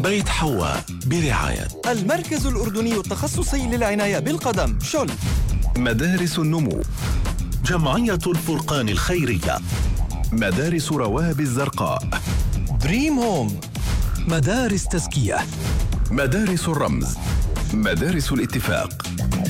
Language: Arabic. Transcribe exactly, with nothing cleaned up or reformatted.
بيت حواء برعاية المركز الأردني التخصصي للعناية بالقدم شل. مدارس النمو، جمعية الفرقان الخيرية، مدارس رواب الزرقاء، دريم هوم، مدارس تزكية، مدارس الرمز، مدارس الاتفاق.